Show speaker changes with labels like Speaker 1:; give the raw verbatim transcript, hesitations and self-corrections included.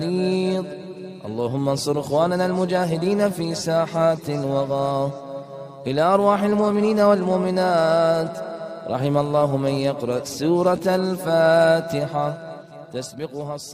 Speaker 1: بليظ. اللهم انصر إخواننا المجاهدين في ساحات الوغى. إلى أرواح المؤمنين والمؤمنات. رحم الله من يقرأ سورة الفاتحة تسبقها الصلاة.